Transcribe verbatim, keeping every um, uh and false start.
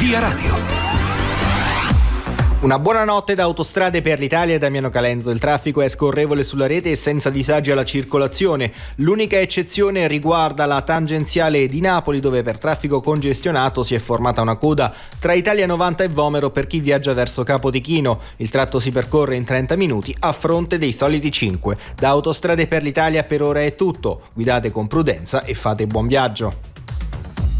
Via Radio. Una buona notte da Autostrade per l'Italia e Damiano Calenzo. Il traffico è scorrevole sulla rete e senza disagi alla circolazione. L'unica eccezione riguarda la tangenziale di Napoli, dove per traffico congestionato si è formata una coda tra Italia novanta e Vomero per chi viaggia verso Capodichino. Il tratto si percorre in trenta minuti a fronte dei soliti cinque. Da Autostrade per l'Italia per ora è tutto. Guidate con prudenza e fate buon viaggio.